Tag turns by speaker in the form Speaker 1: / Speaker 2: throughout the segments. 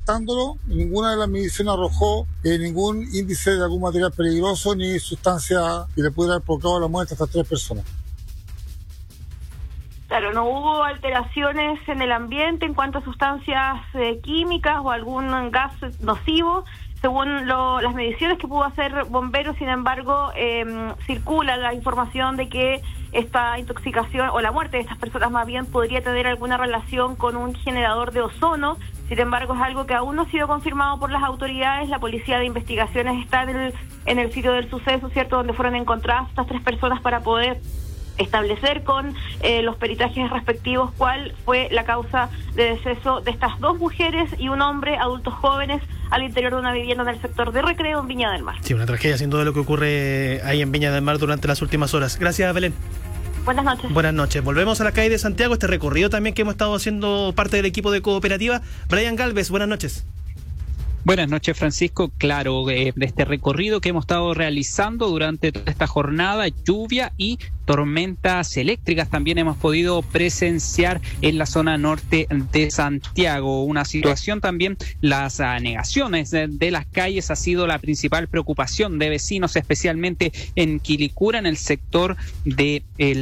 Speaker 1: detectándolo, ninguna de las mediciones arrojó ningún índice de algún material peligroso ni sustancia que le pudiera haber provocado la muerte a estas 3 personas.
Speaker 2: Claro, no hubo alteraciones en el ambiente en cuanto a sustancias químicas o algún gas nocivo. Según las mediciones que pudo hacer bomberos, sin embargo, circula la información de que esta intoxicación o la muerte de estas personas más bien podría tener alguna relación con un generador de ozono. Sin embargo, es algo que aún no ha sido confirmado por las autoridades. La policía de investigaciones está en el sitio del suceso, ¿cierto?, donde fueron encontradas estas 3 personas para poder establecer con los peritajes respectivos cuál fue la causa de deceso de estas 2 mujeres y un hombre, adultos jóvenes, al interior de una vivienda en el sector de Recreo, en Viña del Mar.
Speaker 3: Sí, una tragedia sin duda lo que ocurre ahí en Viña del Mar durante las últimas horas. Gracias, Belén.
Speaker 2: Buenas noches.
Speaker 3: Buenas noches. Volvemos a la calle de Santiago, este recorrido también que hemos estado haciendo parte del equipo de Cooperativa. Brian Galvez, buenas noches.
Speaker 4: Buenas noches, Francisco. Claro, de este recorrido que hemos estado realizando durante toda esta jornada, lluvia y tormentas eléctricas también hemos podido presenciar en la zona norte de Santiago. Una situación también, las anegaciones de las calles ha sido la principal preocupación de vecinos, especialmente en Quilicura, en el sector de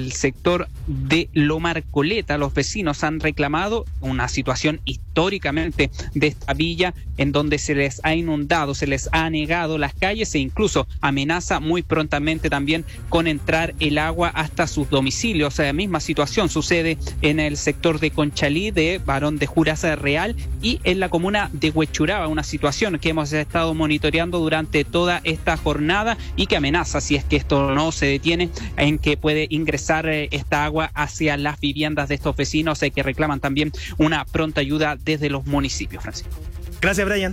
Speaker 4: Loma Arcoleta. Los vecinos han reclamado una situación históricamente de esta villa en donde se les ha inundado, se les ha anegado las calles e incluso amenaza muy prontamente también con entrar el agua hasta sus domicilios. La misma situación sucede en el sector de Conchalí, de Barón de Juraza Real y en la comuna de Huechuraba, una situación que hemos estado monitoreando durante toda esta jornada y que amenaza, si es que esto no se detiene, en que puede ingresar esta agua hacia las viviendas de estos vecinos que reclaman también una pronta ayuda desde los municipios. Francisco.
Speaker 3: Gracias, Brian.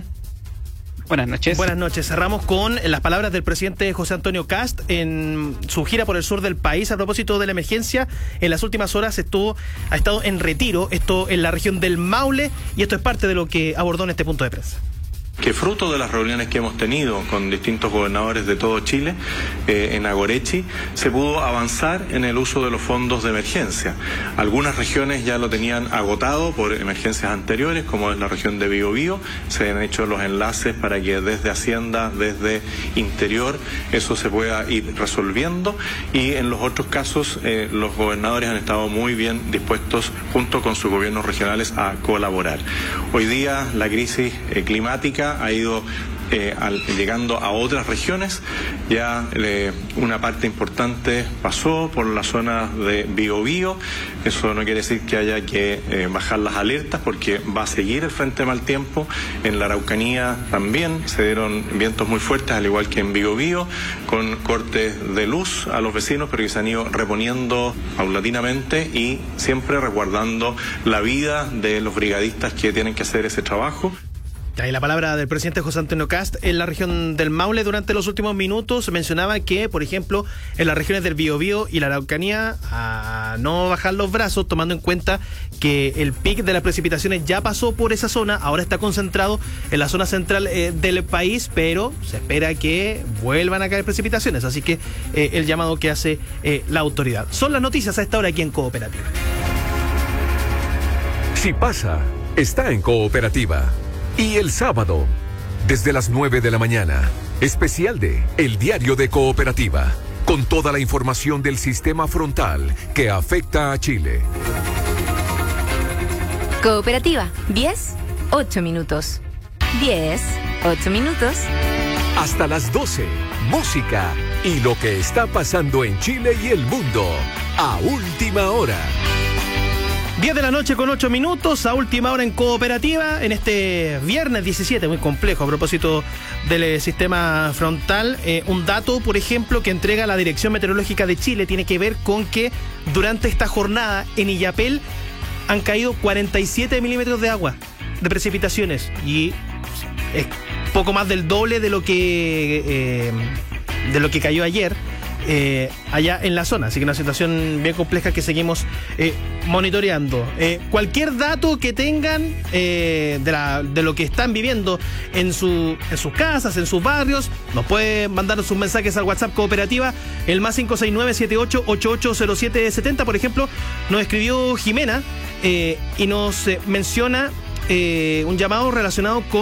Speaker 4: Buenas noches.
Speaker 3: Buenas noches. Cerramos con las palabras del presidente José Antonio Kast en su gira por el sur del país a propósito de la emergencia. En las últimas horas ha estado en retiro, esto en la región del Maule, y esto es parte de lo que abordó en este punto de prensa.
Speaker 5: Que fruto de las reuniones que hemos tenido con distintos gobernadores de todo Chile, en Agorechi, se pudo avanzar en el uso de los fondos de emergencia. Algunas regiones ya lo tenían agotado por emergencias anteriores, como es la región de Biobío. Se han hecho los enlaces para que desde Hacienda, desde Interior, eso se pueda ir resolviendo. Y en los otros casos, los gobernadores han estado muy bien dispuestos, junto con sus gobiernos regionales, a colaborar. Hoy día la crisis climática ha ido llegando a otras regiones. Ya una parte importante pasó por la zona de Biobío. Eso no quiere decir que haya que bajar las alertas, porque va a seguir el frente de mal tiempo. En la Araucanía también se dieron vientos muy fuertes, al igual que en Biobío, con cortes de luz a los vecinos, pero que se han ido reponiendo paulatinamente y siempre resguardando la vida de los brigadistas que tienen que hacer ese trabajo.
Speaker 3: Ahí la palabra del presidente José Antonio Kast. En la región del Maule, durante los últimos minutos, mencionaba que, por ejemplo, en las regiones del Biobío y la Araucanía, a no bajar los brazos, tomando en cuenta que el pic de las precipitaciones ya pasó por esa zona, ahora está concentrado en la zona central del país, pero se espera que vuelvan a caer precipitaciones, así que el llamado que hace la autoridad. Son las noticias a esta hora aquí en Cooperativa.
Speaker 6: Si pasa, está en Cooperativa. Y el sábado, desde las 9 de la mañana, especial de El Diario de Cooperativa, con toda la información del sistema frontal que afecta a Chile.
Speaker 7: Cooperativa, 10, 8 minutos. 10, 8 minutos.
Speaker 6: Hasta las 12, música y lo que está pasando en Chile y el mundo, a última hora.
Speaker 3: 10 de la noche con 8 minutos, a última hora en Cooperativa, en este viernes 17, muy complejo a propósito del sistema frontal. Un dato, por ejemplo, que entrega la Dirección Meteorológica de Chile tiene que ver con que durante esta jornada en Illapel han caído 47 milímetros de agua, de precipitaciones, y es poco más del doble de lo que cayó ayer. Allá en la zona, así que una situación bien compleja que seguimos monitoreando. Cualquier dato que tengan de lo que están viviendo en sus casas, en sus barrios, nos pueden mandar sus mensajes al WhatsApp Cooperativa, el más 569-78880770. Por ejemplo, nos escribió Jimena y nos menciona un llamado relacionado con